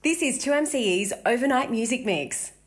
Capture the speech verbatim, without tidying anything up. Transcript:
This is two M C E's Overnight Music Mix.